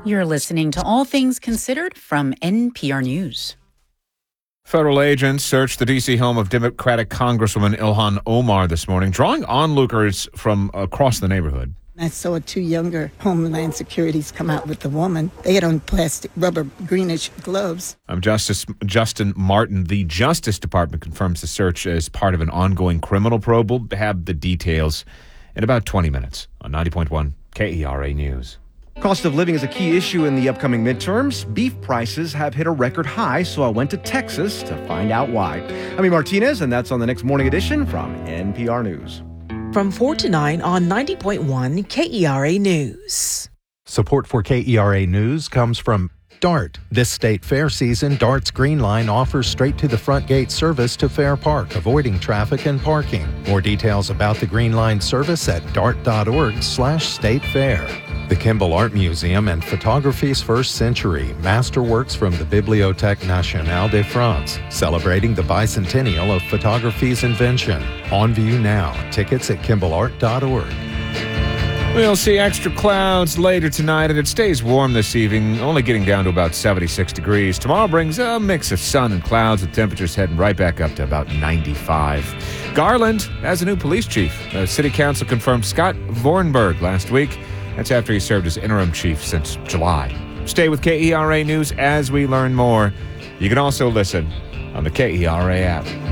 You're listening to All Things Considered from NPR News. Federal agents searched the D.C. home of Democratic Congresswoman Ilhan Omar this morning, drawing onlookers from across the neighborhood. I saw two younger Homeland Securities come out with the woman. They had on plastic rubber greenish gloves. I'm Justice Justin Martin. The Justice Department confirms the search as part of an ongoing criminal probe. We'll have the details in about 20 minutes on 90.1 KERA News. Cost of living is a key issue in the upcoming midterms. Beef prices have hit a record high, so I went to Texas to find out why. I'm Martinez, and that's on the next morning edition from NPR News. From 4 to 9 on 90.1 KERA News. Support for KERA News comes from DART. This state fair season, DART's Green Line offers straight-to-the-front gate service to Fair Park, avoiding traffic and parking. More details about the Green Line service at dart.org/state fair. The Kimball Art Museum and Photography's First Century, masterworks from the Bibliothèque Nationale de France, celebrating the bicentennial of photography's invention. On view now. Tickets at kimballart.org. We'll see extra clouds later tonight, and it stays warm this evening, only getting down to about 76 degrees. Tomorrow brings a mix of sun and clouds, with temperatures heading right back up to about 95. Garland has a new police chief. The city council confirmed Scott Vornberg last week. That's after he served as interim chief since July. Stay with KERA News as we learn more. You can also listen on the KERA app.